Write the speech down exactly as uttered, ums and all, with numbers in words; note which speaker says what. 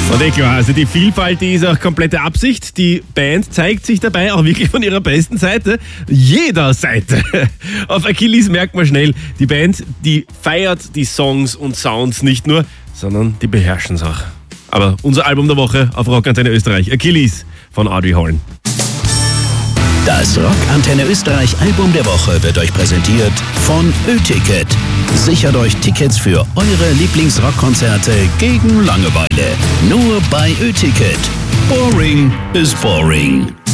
Speaker 1: Und eh klar, also die Vielfalt, die ist auch komplette Absicht. Die Band zeigt sich dabei auch wirklich von ihrer besten Seite. Jeder Seite. Auf Achilles merkt man schnell, die Band, die feiert die Songs und Sounds nicht nur, sondern die beherrschen es auch. Aber unser Album der Woche auf Rockantenne Österreich, Achilles von Audrey Horne.
Speaker 2: Das Rockantenne Österreich Album der Woche wird euch präsentiert von Ö-Ticket. Sichert euch Tickets für eure Lieblingsrockkonzerte gegen Langeweile. Nur bei Ö-Ticket. Boring is boring.